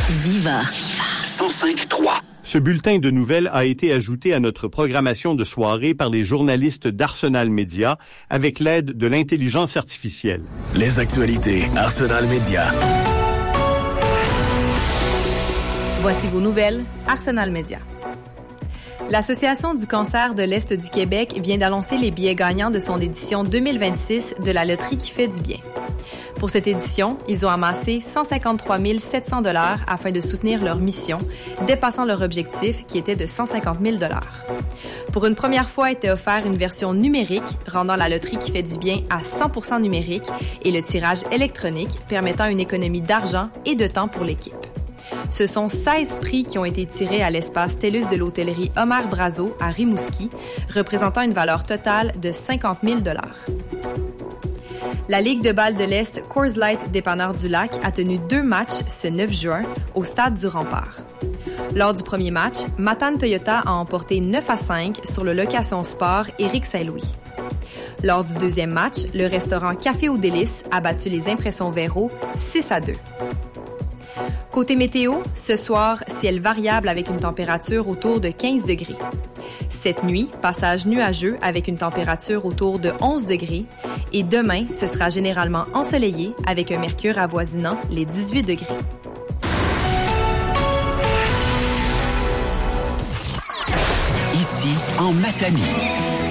Viva 105.3. Ce bulletin de nouvelles a été ajouté à notre programmation de soirée par les journalistes d'Arsenal Média avec l'aide de l'intelligence artificielle. Les actualités Arsenal Média. Voici vos nouvelles, Arsenal Média. L'Association du cancer de l'Est du Québec vient d'annoncer les billets gagnants de son édition 2026 de la loterie qui fait du bien. Pour cette édition, ils ont amassé 153 700 $ afin de soutenir leur mission, dépassant leur objectif qui était de 150 000 $. Pour une première fois, a été offert une version numérique, rendant la loterie qui fait du bien à 100% numérique et le tirage électronique permettant une économie d'argent et de temps pour l'équipe. Ce sont 16 prix qui ont été tirés à l'espace TELUS de l'hôtellerie Omer Brazo à Rimouski, représentant une valeur totale de 50 000 $. La Ligue de balle de l'Est Coors Light Dépanneur du Lac a tenu 2 matchs ce 9 juin au stade du Rempart. Lors du premier match, Matane Toyota a emporté 9-5 sur le Location Sport Éric Saint-Louis. Lors du deuxième match, le restaurant Café aux Délices a battu les Impressions Véro 6-2. Côté météo, ce soir, ciel variable avec une température autour de 15 degrés. Cette nuit, passage nuageux avec une température autour de 11 degrés. Et demain, ce sera généralement ensoleillé avec un mercure avoisinant les 18 degrés. Ici, en Matanie.